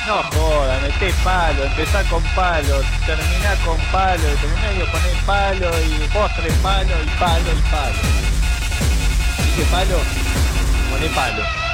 No joda, meté palo, empezá con palo, terminá con palo, y en el medio ponés palo y postre palo y palo y palo. ¿Viste palo? Poné palo.